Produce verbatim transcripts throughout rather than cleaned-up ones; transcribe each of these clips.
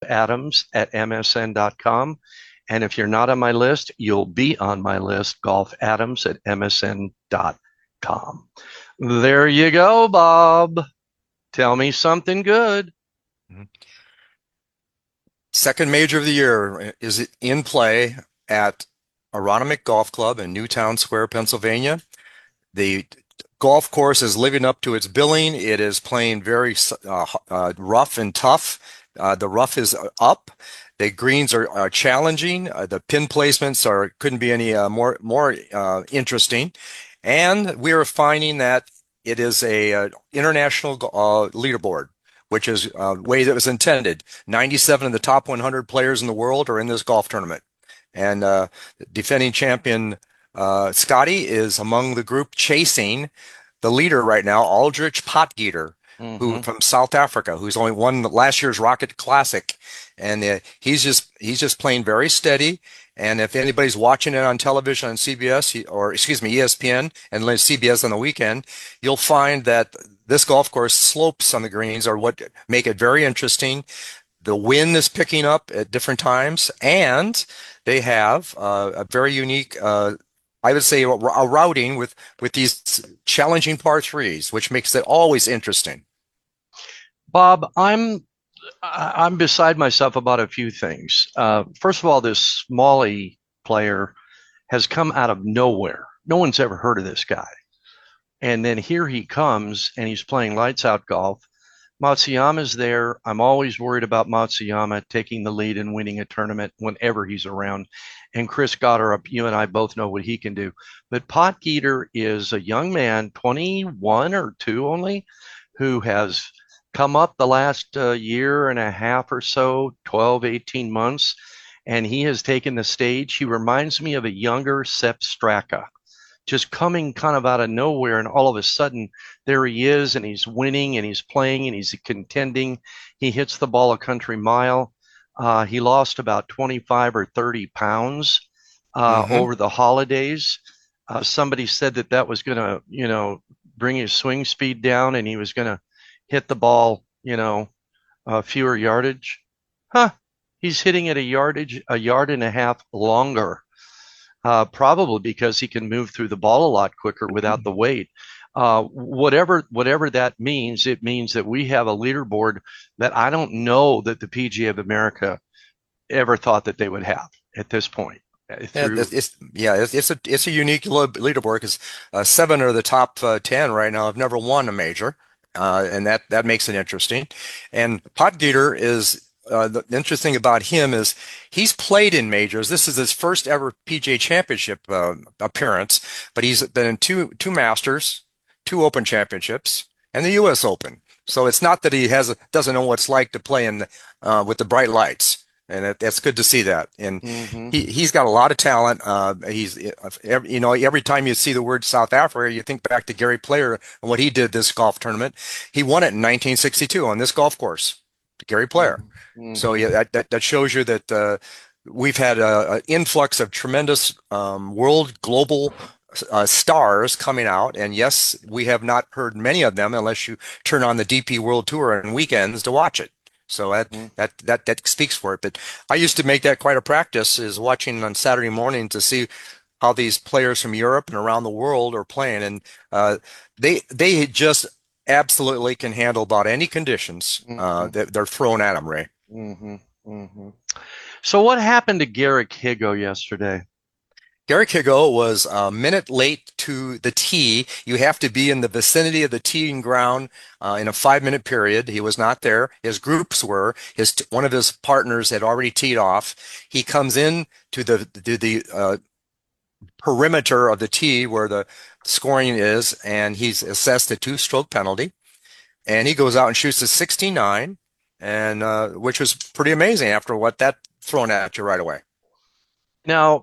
Adams at M S N dot com. And if you're not on my list, you'll be on my list, Golf Adams at M S N dot com. There you go, Bob. Tell me something good. Second major of the year is in play at Aronimink Golf Club in Newtown Square, Pennsylvania. The golf course is living up to its billing. It is playing very uh, uh, rough and tough. Uh, the rough is up. The greens are, are challenging. Uh, the pin placements are couldn't be any uh, more more uh, interesting. And we are finding that it is a, uh international uh, leaderboard, which is uh, way that was intended. ninety-seven of the top one hundred players in the world are in this golf tournament. And uh, defending champion uh, Scotty is among the group chasing the leader right now, Aldrich Potgieter, who Mm-hmm. from South Africa, who's only won last year's Rocket Classic. And uh, he's just he's just playing very steady. And if anybody's watching it on television on C B S or excuse me, E S P N and C B S on the weekend, you'll find that this golf course slopes on the greens are what make it very interesting. The wind is picking up at different times, and they have uh, a very unique, uh, I would say, a, a routing with with these challenging par threes, which makes it always interesting. Bob, I'm I'm beside myself about a few things. Uh, first of all, this Smalley player has come out of nowhere. No one's ever heard of this guy. And then here he comes and he's playing lights out golf. Matsuyama's there. I'm always worried about Matsuyama taking the lead and winning a tournament whenever he's around. And Chris Gotterup, you and I both know what he can do. But Potgieter is a young man, twenty-one or two only, who has come up the last uh, year and a half or so, twelve, eighteen months, and he has taken the stage. He reminds me of a younger Sepp Straka, just coming kind of out of nowhere, and all of a sudden there he is, and he's winning, and he's playing, and he's contending. He hits the ball a country mile. Uh, he lost about twenty-five or thirty pounds uh, Hmm. over the holidays. Uh, somebody said that that was going to, you know, bring his swing speed down, and he was going to hit the ball, you know, uh, fewer yardage. Huh? He's hitting it a yardage, a yard and a half longer, uh, probably because he can move through the ball a lot quicker without the weight. Uh, whatever whatever that means, it means that we have a leaderboard that I don't know that the P G A of America ever thought that they would have at this point. uh, Yeah, Through it's, it's yeah, it's, it's a it's a unique lo- leaderboard because uh, seven of the top uh, ten right now have never won a major, uh, and that that makes it interesting. And Potgieter is uh, the interesting about him is he's played in majors. This is his first ever P G A Championship uh, appearance, but he's been in two two Masters, two Open Championships, and the U S Open. So it's not that he has a, doesn't know what it's like to play in the, uh, with the bright lights, and it, that's good to see that. And Mhm. he he's got a lot of talent. Uh, he's every, you know every time you see the word South Africa, you think back to Gary Player and what he did this golf tournament. He won it in nineteen sixty-two on this golf course, Gary Player. So Mhm. yeah, that that, that shows you that uh, we've had an influx of tremendous um, world global uh, stars coming out, and yes, we have not heard many of them unless you turn on the D P World Tour on weekends to watch it. So that Mhm. that that that speaks for it. But I used to make that quite a practice, is watching on Saturday morning to see how these players from Europe and around the world are playing, and uh, they they just absolutely can handle about any conditions uh, Mhm. that they're thrown at them, Ray. Mhm. Mhm. So what happened to Garrick Higo yesterday? Garrick Higgo was a minute late to the tee. You have to be in the vicinity of the teeing ground uh, in a five-minute period. He was not there. His groups were. His one of his partners had already teed off. He comes in to the to the uh, perimeter of the tee where the scoring is, and he's assessed a two-stroke penalty. And he goes out and shoots a sixty-nine, and uh, which was pretty amazing after what that thrown at you right away. Now,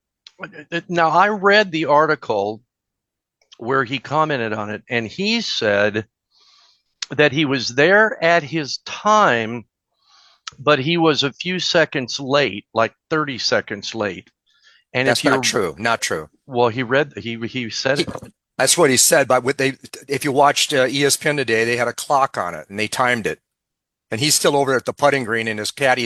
now I read the article where he commented on it, and he said that he was there at his time, but he was a few seconds late, like thirty seconds late. And if That's not you're, true. Not true. well, he read, he he said He, it. that's what he said. But what they, if you watched uh, E S P N today, they had a clock on it and they timed it. And he's still over at the putting green, and his caddy